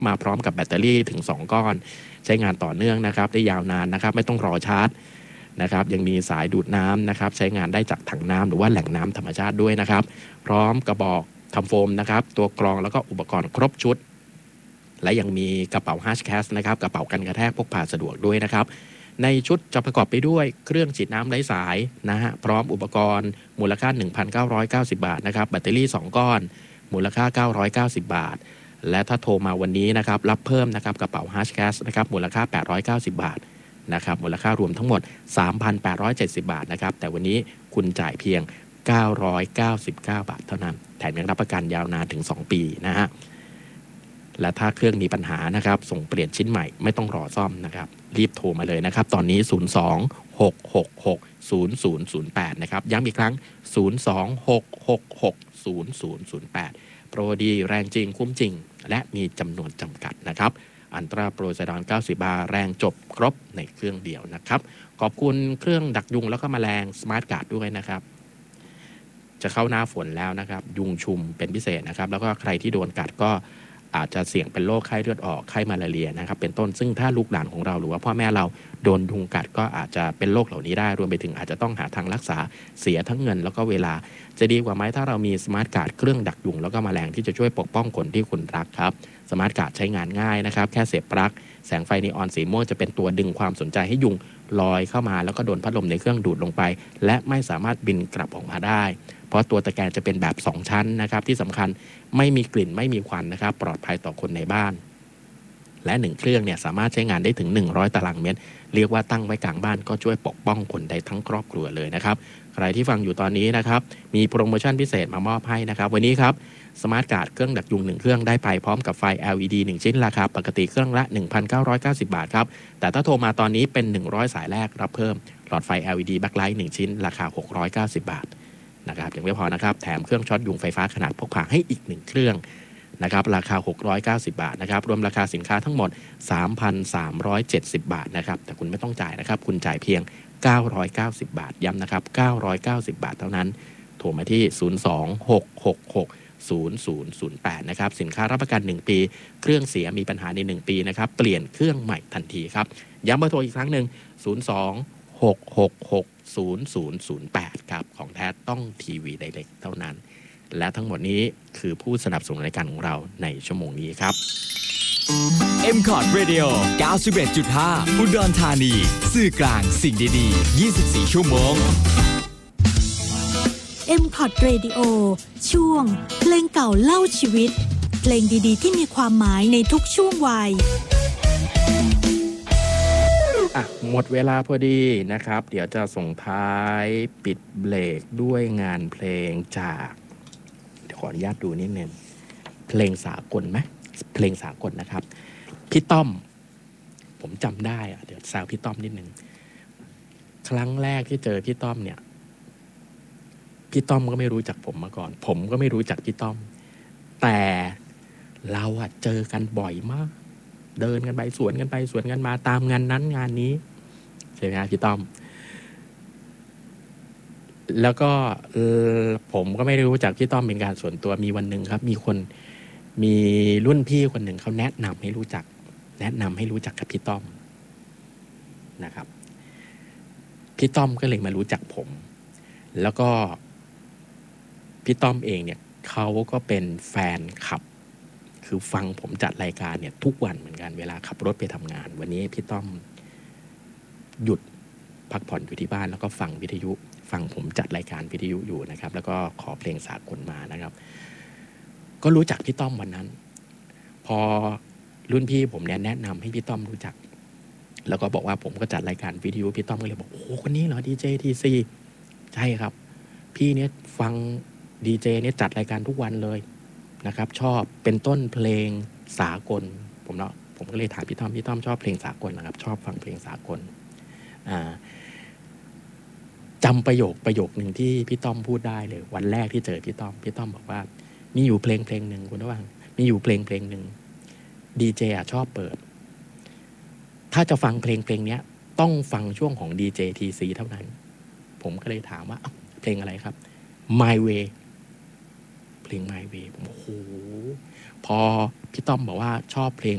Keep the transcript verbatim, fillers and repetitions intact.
มาพร้อมกับแบตเตอรี่ถึงสองก้อนใช้งานต่อเนื่องนะครับได้ยาวนานนะครับไม่ต้องรอชาร์จนะครับยังมีสายดูดน้ำนะครับใช้งานได้จากถังน้ำหรือว่าแหล่งน้ำธรรมชาติด้วยนะครับพร้อมกระบอกทำโฟมนะครับตัวกรองแล้วก็อุปกรณ์ครบชุดและยังมีกระเป๋า Hashcash นะครับกระเป๋ากันกระแทกพกพาสะดวกด้วยนะครับในชุดจะประกอบไปด้วยเครื่องฉีดน้ำไร้สายนะฮะพร้อมอุปกรณ์มูลค่า หนึ่งพันเก้าร้อยเก้าสิบ บาทนะครับแบตเตอรี่สองก้อนมูลค่าเก้าร้อยเก้าสิบ บาทและถ้าโทรมาวันนี้นะครับรับเพิ่มนะครับกระเป๋า Hashcash นะครับมูลค่าแปดร้อยเก้าสิบ บาทนะครับมูลค่ารวมทั้งหมด สามพันแปดร้อยเจ็ดสิบ บาทนะครับแต่วันนี้คุณจ่ายเพียงเก้าร้อยเก้าสิบเก้า บาทเท่านั้นแถมยังรับประกันยาวนานถึงสองปีนะฮะและถ้าเครื่องมีปัญหานะครับส่งเปลี่ยนชิ้นใหม่ไม่ต้องรอซ่อมนะครับรีบโทรมาเลยนะครับตอนนี้ศูนย์ สอง หก หก หก ศูนย์ ศูนย์ ศูนย์ แปดนะครับย้ำอีกครั้งศูนย์ สอง หก หก หก ศูนย์ ศูนย์ ศูนย์ แปดโปรดีแรงจริงคุ้มจริงและมีจำนวนจำกัดนะครับอันตราโปรไซดอนเก้าสิบ บาร์แรงจบครบในเครื่องเดียวนะครับขอบคุณเครื่องดักยุงแล้วก็แมลงสมาร์ทการ์ดด้วยนะครับจะเข้าหน้าฝนแล้วนะครับยุงชุมเป็นพิเศษนะครับแล้วก็ใครที่โดนกัดก็อาจจะเสี่ยงเป็นโรคไข้เลือดออกไข้มาลาเรียนะครับเป็นต้นซึ่งถ้าลูกหลานของเราหรือว่าพ่อแม่เราโดนยุงกัดก็อาจจะเป็นโรคเหล่านี้ได้รวมไปถึงอาจจะต้องหาทางรักษาเสียทั้งเงินแล้วก็เวลาจะดีกว่าไหมถ้าเรามีสมาร์ทการ์ดเครื่องดักยุงแล้วก็แมลงที่จะช่วยปกป้องคนที่คุณรักครับสมาร์ทการ์ดใช้งานง่ายนะครับแค่เสียบปลั๊กแสงไฟนีออนสีม่วงจะเป็นตัวดึงความสนใจให้ยุงลอยเข้ามาแล้วก็โดนพัดลมในเครื่องดูดลงไปและไม่สามารถบินกลับออกมาได้เพราะตัวตะแกรงจะเป็นแบบสองชั้นนะครับที่สำคัญไม่มีกลิ่นไม่มีควันนะครับปลอดภัยต่อคนในบ้านและหนึ่งเครื่องเนี่ยสามารถใช้งานได้ถึงหนึ่งร้อยตารางเมตรเรียกว่าตั้งไว้กลางบ้านก็ช่วยปกป้องคนได้ทั้งครอบครัวเลยนะครับใครที่ฟังอยู่ตอนนี้นะครับมีโปรโมชั่นพิเศษมามอบให้นะครับวันนี้ครับสมาร์ทการ์ดเครื่องดักยุงหนึ่งเครื่องได้ไปพร้อมกับไฟ แอล อี ดี หนึ่งชิ้นราคาปกติเครื่องละ หนึ่งพันเก้าร้อยเก้าสิบ บาทครับแต่ถ้าโทรมาตอนนี้เป็นหนึ่งร้อยสายแรกรับเพิ่มหลอดไฟ แอล อี ดี แบ็คไลท์หนึ่งชิ้นราคาหกร้อยเก้าสิบบาทนะครับยังไม่พอนะครับแถมเครื่องช็อตยุงไฟฟ้าขนาดพกพาให้อีกหนึ่งเครื่องนะครับราคาหกร้อยเก้าสิบบาทนะครับรวมราคาสินค้าทั้งหมด สามพันสามร้อยเจ็ดสิบ บาทนะครับแต่คุณไม่ต้องจ่ายนะครับคุณจ่ายเพียงเก้าร้อยเก้าสิบบาทย้ำนะครับเก้าร้อยเก้าสิบบาทเท่านั้นโทรมาที่ศูนย์ สอง หก หก หก ศูนย์ ศูนย์ ศูนย์ แปดนะครับสินค้ารับประกันหนึ่งปีเครื่องเสียมีปัญหาในหนึ่งปีนะครับเปลี่ยนเครื่องใหม่ทันทีครับย้ำเบอร์โทรอีกครั้งหนึ่งศูนย์ สอง หก หก หก ศูนย์ ศูนย์ ศูนย์ แปดครับของแท้ต้องทีวีไดเรกเท่านั้นและทั้งหมดนี้คือผู้สนับสนุนรายการของเราในชั่วโมงนี้ครับเอ็ม คอร์ด Radio เก้าสิบเอ็ดจุดห้า อุดรธานีสื่อกลางสิ่งดีๆยี่สิบสี่ชั่วโมงเอ็ม คอร์ด Radio ช่วงเพลงเก่าเล่าชีวิตเพลงดีๆที่มีความหมายในทุกช่วงวัยอ่ะหมดเวลาพอดีนะครับเดี๋ยวจะส่งท้ายปิดเบรกด้วยงานเพลงจากเดี๋ยวขออนุญาตดูนิดนึงเพลงสากลไหมเพลงสากลนะครับพี่ต้อมผมจำได้อะเดี๋ยวแซวพี่ต้อมนิดนึงครั้งแรกที่เจอพี่ต้อมเนี่ยพี่ต้อมก็ไม่รู้จักผมมาก่อนผมก็ไม่รู้จักพี่ต้อมแต่เราอะเจอกันบ่อยมากเดินกันไปสวนกันไปสวนกันมาตามงานนั้นงานนี้ใช่ไหมครับพี่ต้อมแล้วก็ผมก็ไม่รู้จักพี่ต้อมเป็นการส่วนตัวมีวันหนึ่งครับมีคนมีรุ่นพี่คนหนึ่งเขาแนะนำให้รู้จักแนะนำให้รู้จักกับพี่ต้อมนะครับพี่ต้อมก็เลยมารู้จักผมแล้วก็พี่ต้อมเองเนี่ยเขาก็เป็นแฟนคลับคือฟังผมจัดรายการเนี่ยทุกวันเหมือนกันเวลาขับรถไปทำงานวันนี้พี่ต้อมหยุดพักผ่อนอยู่ที่บ้านแล้วก็ฟังวิทยุฟังผมจัดรายการวิทยุอยู่นะครับแล้วก็ขอเพลงสากลมานะครับก็รู้จักพี่ต้อมวันนั้นพอรุ่นพี่ผมเนี่ยแนะนำให้พี่ต้อมรู้จักแล้วก็บอกว่าผมก็จัดรายการวิทยุพี่ต้อมก็เลยบอกโอ้คนนี้เหรอดีเจทีซีใช่ครับพี่เนี่ยฟังดีเจเนี่ยจัดรายการทุกวันเลยนะครับชอบเป็นต้นเพลงสากลผมเนาะผมก็เลยถามพี่ต้อมพี่ต้อมชอบเพลงสากลนะครับชอบฟังเพลงสากลอ่าจำประโยคประโยคหนึ่งที่พี่ต้อมพูดได้เลยวันแรกที่เจอพี่ต้อมพี่ต้อมบอกว่ามีอยู่เพลงเพลงหนึ่งคุณระวังมีอยู่เพลงเพลงหนึ่งดีเจอ่ะชอบเปิดถ้าจะฟังเพลงเพลงนี้ต้องฟังช่วงของดีเจทีซีเท่านั้นผมก็เลยถามว่าเพลงอะไรครับ My Way เพลง My Way ผมโอ้โหพอพี่ต้อมบอกว่าชอบเพลง